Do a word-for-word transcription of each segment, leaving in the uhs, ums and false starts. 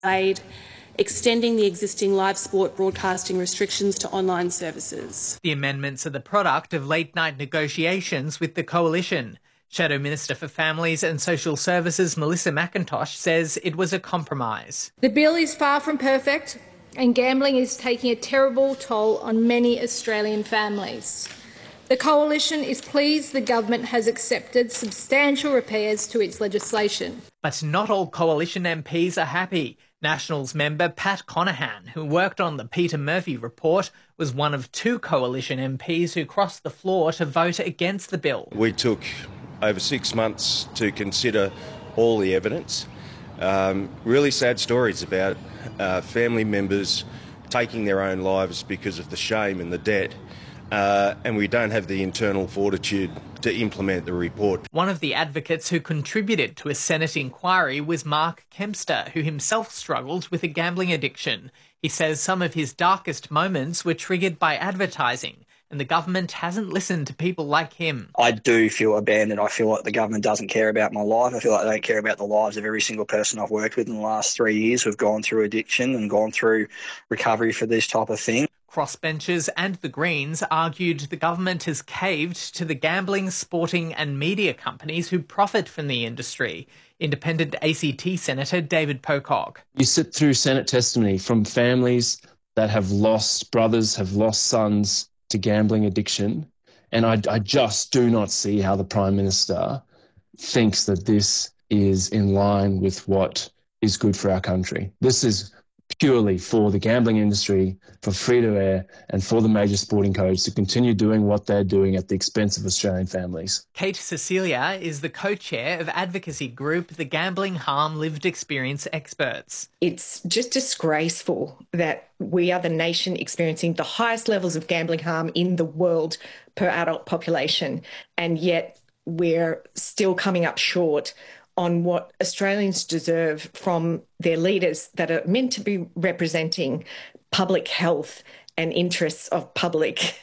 aid, extending the existing live sport broadcasting restrictions to online services. The amendments are the product of late-night negotiations with the coalition. Shadow Minister for Families and Social Services Melissa McIntosh says it was a compromise. The bill is far from perfect, and gambling is taking a terrible toll on many Australian families. The Coalition is pleased the government has accepted substantial repairs to its legislation. But not all Coalition M Ps are happy. Nationals member Pat Conahan, who worked on the Peter Murphy report, was one of two Coalition M Ps who crossed the floor to vote against the bill. We took over six months to consider all the evidence. Um, really sad stories about uh, family members taking their own lives because of the shame and the debt. Uh, and we don't have the internal fortitude to implement the report. One of the advocates who contributed to a Senate inquiry was Mark Kempster, who himself struggled with a gambling addiction. He says some of his darkest moments were triggered by advertising, and the government hasn't listened to people like him. I do feel abandoned. I feel like the government doesn't care about my life. I feel like they don't care about the lives of every single person I've worked with in the last three years who've gone through addiction and gone through recovery for this type of thing. Crossbenchers and the Greens argued the government has caved to the gambling, sporting and media companies who profit from the industry. Independent A C T Senator David Pocock. You sit through Senate testimony from families that have lost brothers, have lost sons to gambling addiction, and I, I just do not see how the Prime Minister thinks that this is in line with what is good for our country. This is purely for the gambling industry, for free-to-air and for the major sporting codes to continue doing what they're doing at the expense of Australian families. Kate Cecilia is the co-chair of advocacy group the Gambling Harm Lived Experience Experts. It's just disgraceful that we are the nation experiencing the highest levels of gambling harm in the world per adult population, and yet we're still coming up short on what Australians deserve from their leaders that are meant to be representing public health and interests of public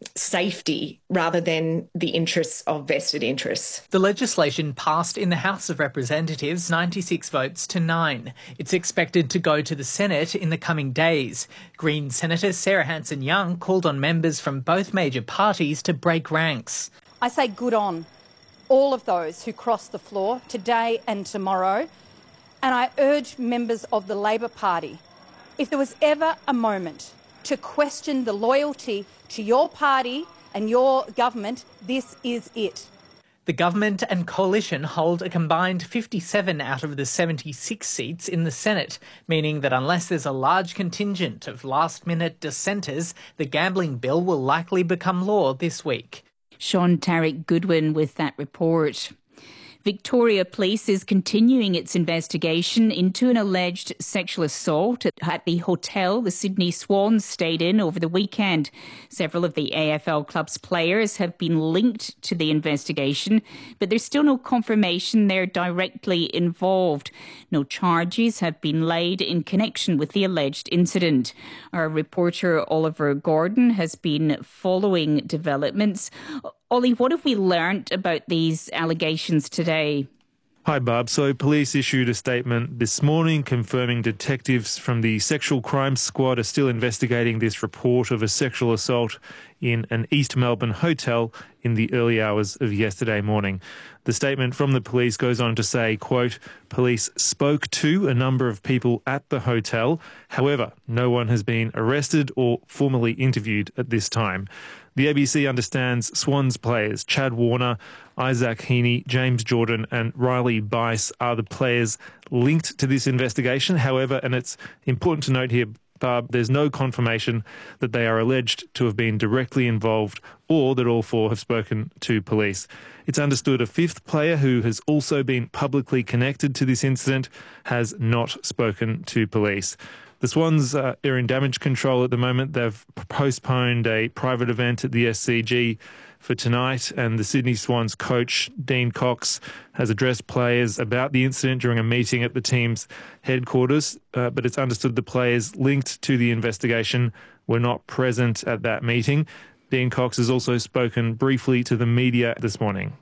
safety rather than the interests of vested interests. The legislation passed in the House of Representatives ninety-six votes to nine. It's expected to go to the Senate in the coming days. Green Senator Sarah Hanson-Young called on members from both major parties to break ranks. I say good on all of those who cross the floor today and tomorrow, and I urge members of the Labor Party, if there was ever a moment to question the loyalty to your party and your government, this is it. The government and coalition hold a combined fifty-seven out of the seventy-six seats in the Senate, meaning that unless there's a large contingent of last-minute dissenters, the gambling bill will likely become law this week. Sean Tarek Goodwin with that report. Victoria Police is continuing its investigation into an alleged sexual assault at the hotel the Sydney Swans stayed in over the weekend. Several of the A F L club's players have been linked to the investigation, but there's still no confirmation they're directly involved. No charges have been laid in connection with the alleged incident. Our reporter Oliver Gordon has been following developments. Ollie, what have we learnt about these allegations today? Hi, Barb. So police issued a statement this morning confirming detectives from the Sexual Crimes Squad are still investigating this report of a sexual assault in an East Melbourne hotel in the early hours of yesterday morning. The statement from the police goes on to say, quote, police spoke to a number of people at the hotel. However, no one has been arrested or formally interviewed at this time. The A B C understands Swans players Chad Warner, Isaac Heaney, James Jordan and Riley Bice are the players linked to this investigation. However, and it's important to note here, Barb, there's no confirmation that they are alleged to have been directly involved or that all four have spoken to police. It's understood a fifth player who has also been publicly connected to this incident has not spoken to police. The Swans uh, are in damage control at the moment. They've postponed a private event at the S C G for tonight, and the Sydney Swans coach, Dean Cox, has addressed players about the incident during a meeting at the team's headquarters, uh, but it's understood the players linked to the investigation were not present at that meeting. Dean Cox has also spoken briefly to the media this morning.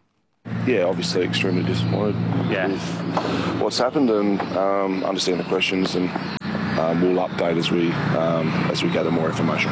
Yeah, obviously extremely disappointed yeah. with what's happened, and um, understand the questions, and um, we'll update as we um, as we gather more information.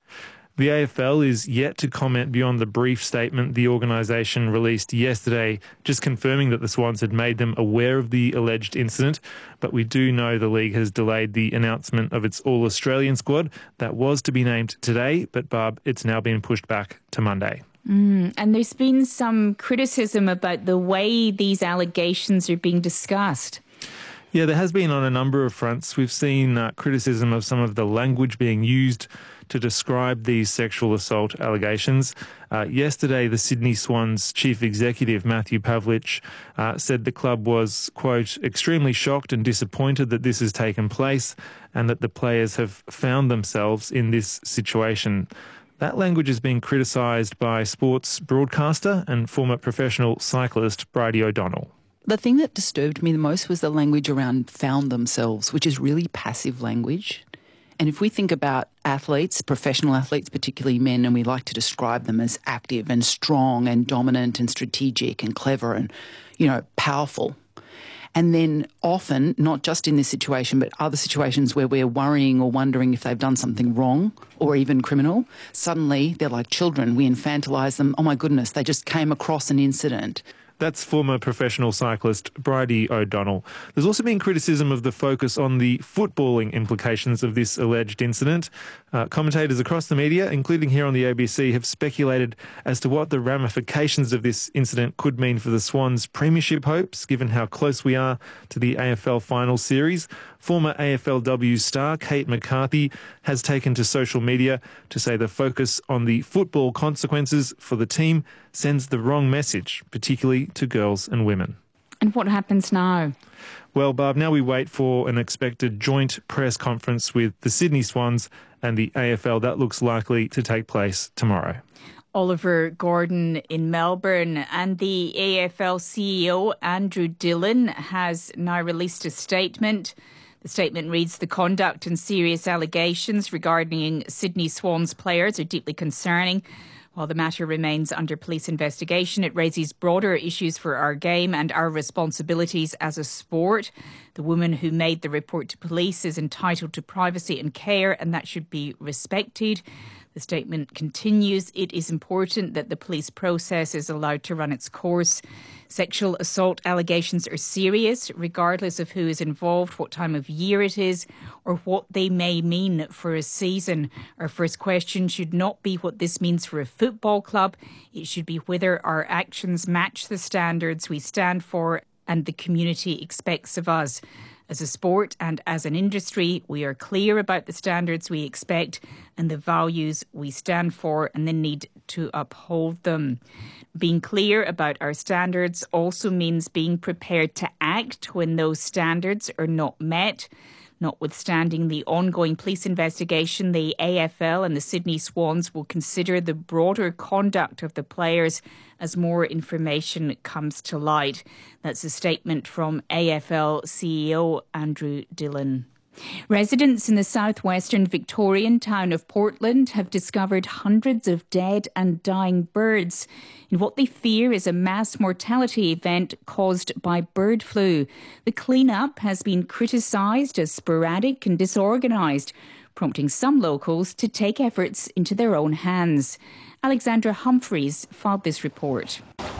The A F L is yet to comment beyond the brief statement the organisation released yesterday, just confirming that the Swans had made them aware of the alleged incident. But we do know the league has delayed the announcement of its All-Australian squad that was to be named today, but Barb, it's now been pushed back to Monday. Mm, and there's been some criticism about the way these allegations are being discussed. Yeah, there has been on a number of fronts. We've seen uh, criticism of some of the language being used to describe these sexual assault allegations. Uh, yesterday, the Sydney Swans chief executive, Matthew Pavlich, uh, said the club was, quote, extremely shocked and disappointed that this has taken place and that the players have found themselves in this situation. That language is being criticised by sports broadcaster and former professional cyclist Bridie O'Donnell. The thing that disturbed me the most was the language around found themselves, which is really passive language. And if we think about athletes, professional athletes, particularly men, and we like to describe them as active and strong and dominant and strategic and clever and, you know, powerful. And then often, not just in this situation, but other situations where we're worrying or wondering if they've done something wrong or even criminal, suddenly they're like children. We infantilise them. Oh, my goodness, they just came across an incident. That's former professional cyclist Bridie O'Donnell. There's also been criticism of the focus on the footballing implications of this alleged incident. Uh, commentators across the media, including here on the A B C, have speculated as to what the ramifications of this incident could mean for the Swans' premiership hopes, given how close we are to the A F L final series. Former A F L W star Kate McCarthy has taken to social media to say the focus on the football consequences for the team sends the wrong message, particularly to girls and women. And what happens now? Well, Barb, now we wait for an expected joint press conference with the Sydney Swans and the A F L. That looks likely to take place tomorrow. Oliver Gordon in Melbourne, and the A F L C E O, Andrew Dillon, has now released a statement. The statement reads, the conduct and serious allegations regarding Sydney Swans players are deeply concerning. While the matter remains under police investigation, it raises broader issues for our game and our responsibilities as a sport. The woman who made the report to police is entitled to privacy and care, and that should be respected. The statement continues, it is important that the police process is allowed to run its course. Sexual assault allegations are serious, regardless of who is involved, what time of year it is, or what they may mean for a season. Our first question should not be what this means for a football club. It should be whether our actions match the standards we stand for and the community expects of us. As a sport and as an industry, we are clear about the standards we expect and the values we stand for and the need to uphold them. Being clear about our standards also means being prepared to act when those standards are not met. Notwithstanding the ongoing police investigation, the A F L and the Sydney Swans will consider the broader conduct of the players as more information comes to light. That's a statement from A F L C E O Andrew Dillon. Residents in the southwestern Victorian town of Portland have discovered hundreds of dead and dying birds in what they fear is a mass mortality event caused by bird flu. The clean-up has been criticised as sporadic and disorganised, prompting some locals to take efforts into their own hands. Alexandra Humphreys filed this report.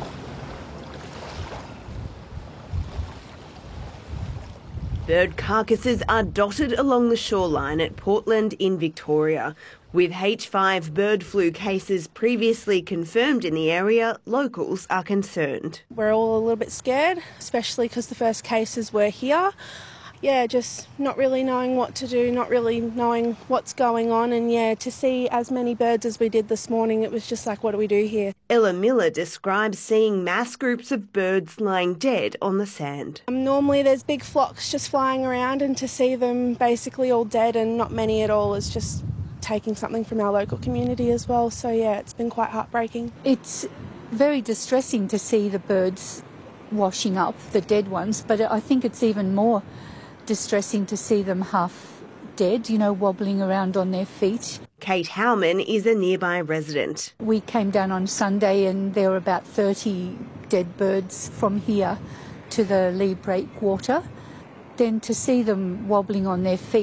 Bird carcasses are dotted along the shoreline at Portland in Victoria. With H five bird flu cases previously confirmed in the area, locals are concerned. We're all a little bit scared, especially because the first cases were here. Yeah, just not really knowing what to do, not really knowing what's going on. And yeah, to see as many birds as we did this morning, it was just like, what do we do here? Ella Miller describes seeing mass groups of birds lying dead on the sand. Um, normally there's big flocks just flying around, and to see them basically all dead and not many at all is just taking something from our local community as well. So yeah, it's been quite heartbreaking. It's very distressing to see the birds washing up, the dead ones, but I think it's even more distressing to see them half dead, you know, wobbling around on their feet. Kate Howman is a nearby resident. We came down on Sunday and there were about thirty dead birds from here to the Lee Breakwater. Then to see them wobbling on their feet